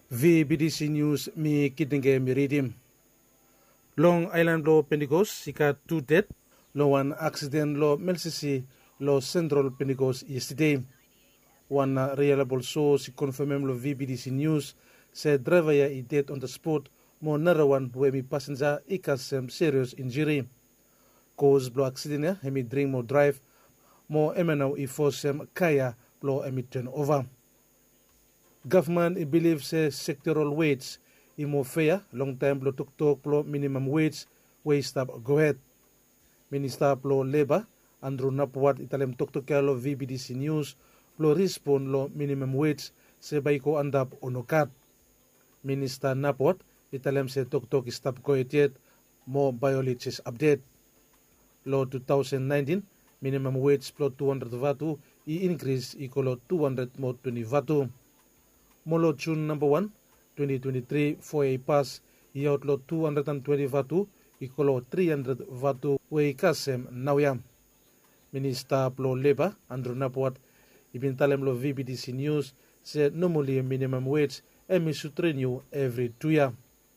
VBDC News mi kidnge miridim. Long Island lo Pentecost sika 2 dead lo one accident lo Melsisi lo Central Pentecost yesterday. One reliable source confirm lo VBDC News said driver ya dead on the spot mo narawan we mi passenger ikas serious injury. Cause blo accident ya hemi drink mo drive mo emenau I force kaya blo emi turn over. Government believes sectoral wage imo fair long time blo tuk blo minimum wage way stop go ahead. Minister blo labor Andrew Napwat italem tuk lo VBDC News blo respond lo minimum wage se baiko andap onokat. Minister Napwat italem se tuk stop go ahead mo biologists update. Lo 2019 minimum wage blo 200 vatu I increase ikolo 200 mo 20 vatu. Molo June number 1, 2023 for a pass I outlaw 220 vatu ikolo 300 vatu we kasem nawyam. Minister Plo Labor Andrew Napwat ibintalem lo VBDC News said normally minimum wage should renew every 2 years.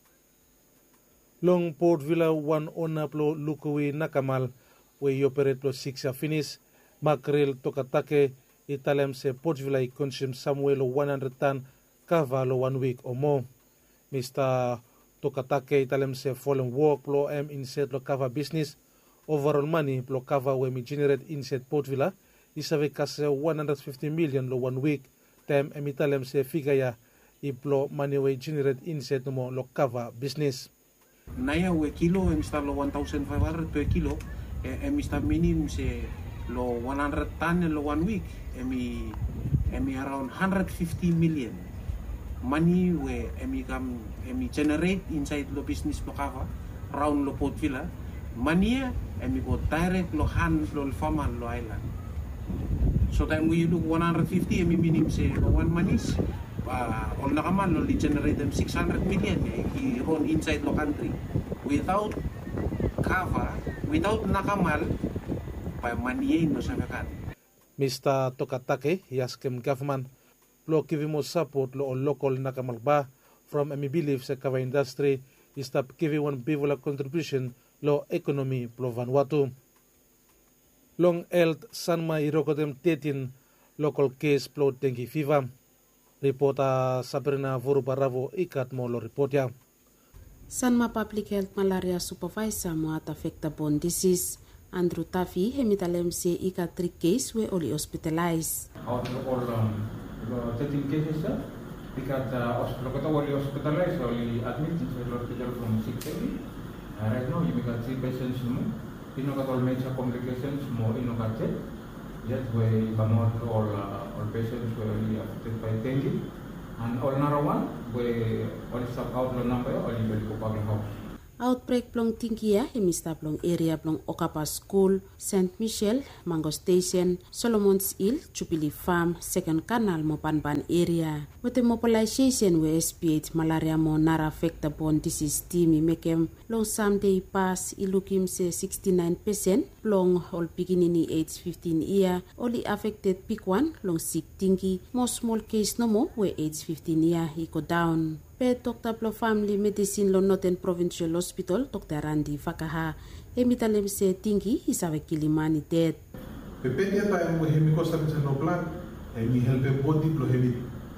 Long Port Villa 1 owner Plo Lukuwi Nakamal we operate Plo 6 year finish Makrel Tokatake italem se Port Villa I consume somewhere lo 100 ton cover lo 1 week or more. Mr. Tokatake italem se fallen work lo inset lo cover business. Overall money lo cover we mi generate inset Port Villa isave kase 150 million lo 1 week. Tem italem se figure ya iplo money we generate inset mo lo cover business. Naya we kilo Mr. lo 1,500 per kilo Mr. minimum se lo 100 ton lo 1 week emi around 150 million. Money where emi generate inside lo business lo cover round lo Port Villa money emi go direct lo hand lo farmer lo island. So then we look 150 emi minimum say lo one monies all nakaman lo generate them 600 million he run inside lo country without cover without nakamal by money no sabakan. Mr. Tokatake yaskem government lo giving more support lo local nakamalba from emi believe se cover industry is stop giving one bivola contribution lo economy lo Vanuatu. Long health Sanma irokodem 13 local case plo dengue fever. Reporter Sabrina Vorubaravo ikat mo lo report ya. Sanma Public Health Malaria Supervisor mo at affected bone disease Andrew Tafi hemitalem se ika 3 case we only hospitalized. Out of all 13 cases, because hospital only hospitalized, only admitted to the hospital from 6 days. Right now, you got 3 patients more. You got all major complications more in Okate. Yet we all patients were only affected by dengue. And all another one, we only stop out the number, only will go public house. Outbreak plong Tinkia, hemista plong area plong Okapa School, St. Michel, Mango Station, Solomon's Hill, Jubilee Farm, Second Canal, Mopanban area. With the mobilization we expiate malaria mo nara affect the bone disease team mekem long someday pass ilukim se 69% long all beginning age 15 year only affected pick one long sick Tinki more small case no more we age 15 year he go down. Pe Dr. Plo Family Medicine lo Northern Provincial Hospital, Dr. Randy Fakaha, hemitalem se Tingi, isave kilimani dead. Pe dia time we hemi costa mit no plan, hemi help body plo hemi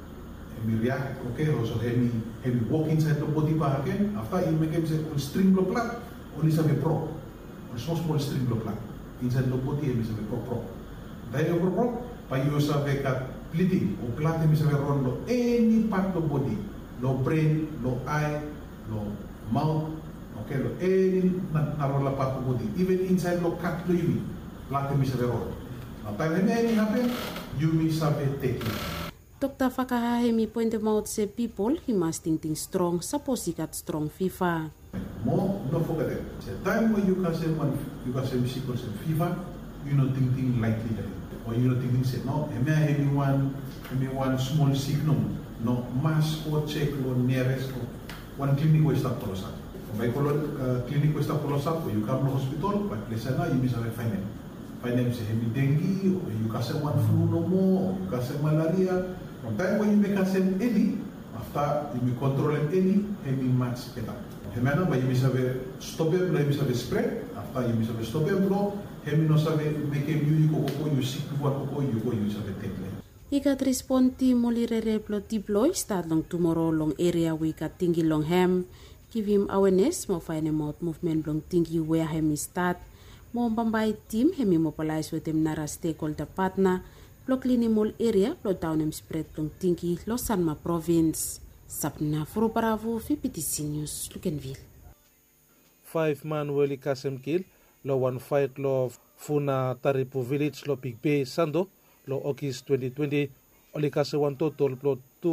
react okay, also hemi walk inside the body pa again, after he make him say on string lo plan, only save pro, on small string lo plan, inside the body hemi save pro. Dai pro, pa you save kat bleeding, o plan hemi save rondo any part of body. No brain, no eye, no mouth, okay, no any narola part of body. Even inside no cut to you, like the miserable. Now, time any happen, you miss a take it. Dr. Fakaha hemi point out say people he must think strong, suppose he got strong fever. More, don't forget it. The time when you can say sick or fever, you not thinking lightly that or you not thinking say no, one small sick no mass or check or nearest one clinic will stop colossal. By clinic will stop colossal, you come to hospital, but listen now you miss a finance hemi dengue, or you can say one flu no more, or you can say malaria. From time when you make a same any, After you control any match kita. Hemana ba you sabe stop it, you sabe spread. After you sabe stop it, hemi no sabe make you ko you sick ko you sabe take. Ikat responti molirere plo deploy start long tomorrow long area we kat tinggi long hem. Give him awareness mo find out movement long tinggi where hemi start. Mo bambay team hemi mobilize with him nara stakeholder partner. Blok lini mall area plo down him spread long tinggi lo Sanma province. Sapna Furo Paravu VPTC News Lukenville. 5-man weli kasem kill lo one fight lo Funa Taripu village lo Big Bay Sando lo Okis 2020 oli kase one total lo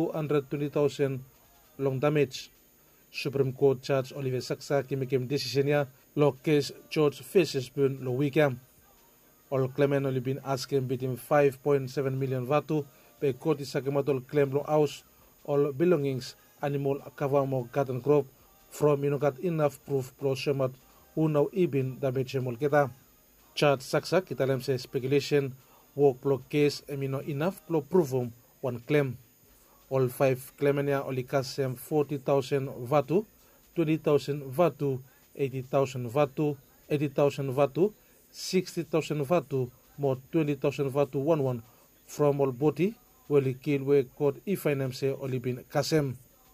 220,000 long damage. Supreme Court Judge Oliver Saksa kimekem decision ya lo case George faces bun lo weekend. All claimant only been asking between 5.7 million vatu pe court isakematol claim lo house all belongings animal kavamo garden crop from got enough proof pro shemat unaw ibin damage mol kita. Judge Saksa kitalem se speculation work pro case emino enough pro prove one claim. All 5 claimania only kasem 40,000 vatu, 20,000 vatu, 80,000 vatu, 80,000 vatu, 60,000 vatu, more 20,000 vatu 11 from all body will kill we court finance only been kasem.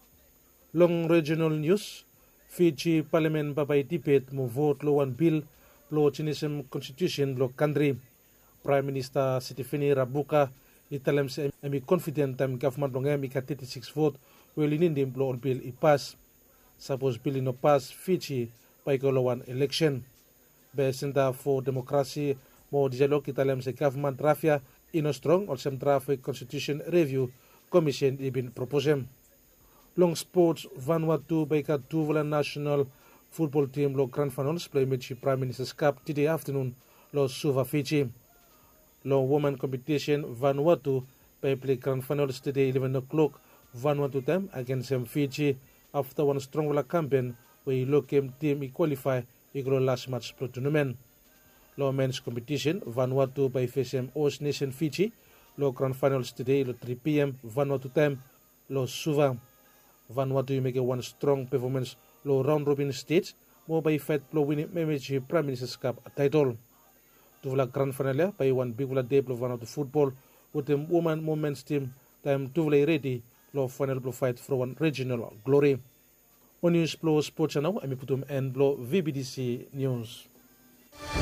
Long regional news, Fiji Parliament babay debate mo vote lo one bill lo chinism constitution lo country. Prime Minister Sitifini Rabuka italem se emi confident time government long emi ka 36 vote will inindim lo bill ipas. Suppose bill no pass Fiji by lo one election. Be Center for Democracy mo dialog italem se government rafia ino strong or some traffic constitution review commission ibin proposem. Long sports Vanuatu by ka Tuvalu national football team lo grand finals play match Prime Minister's Cup today afternoon lo Suva Fiji. Lo women competition Vanuatu by play grand finals today 11 o'clock Vanuatu time against Fiji after one strong campaign where local team qualify igro last match pro tournament. Lo men's competition Vanuatu by face host nation Fiji lo grand finals today lo 3 p.m. Vanuatu time lo Suva. Vanuatu you make one strong performance lo round robin stage mo by fight lo winning match Prime Minister's Cup title. Tuvala grand finale by one big day lo Vanuatu football with the woman men's team time tuvala ready lo final lo fight for one regional glory. On news pro sports channel ami putum and lo VBDC news.